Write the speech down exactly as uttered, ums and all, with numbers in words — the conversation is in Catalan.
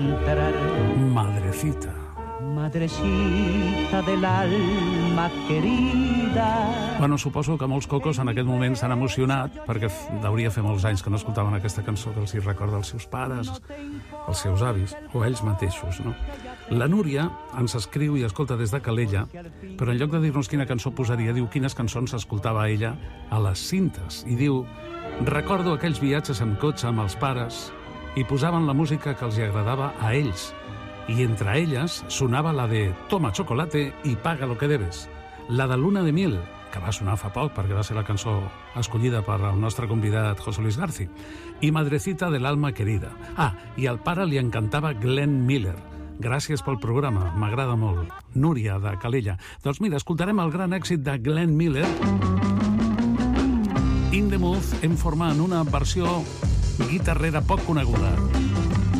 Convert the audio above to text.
Madrecita. Madrecita del alma querida. Bueno, suposo que molts cocos en aquest moment s'han emocionat perquè hauria fer molts anys que no escoltaven aquesta cançó que els hi recorda els seus pares, els seus avis o ells mateixos, no? La Núria ens escriu i escolta des de Calella, però en lloc de dir-nos quina cançó posaria, diu quines cançons escoltava ella a les cintes. I diu, recordo aquells viatges en cotxe amb els pares i posaven la música que els hi agradava a ells. Y entre ellas sonava la de Toma chocolate y paga lo que debes, la de Luna de miel, que va sonar fa poc perquè va ser la cançó escollida per el nostre convidat José Luis Garci, i Madrecita del alma querida. Ah, i al pare li encantava Glenn Miller. Gràcies pel programa, m'agrada molt. Núria, de Calella. Doncs mira, escoltarem el gran èxit de Glenn Miller, In the Mood, en forma en una versió guitarrera poc coneguda.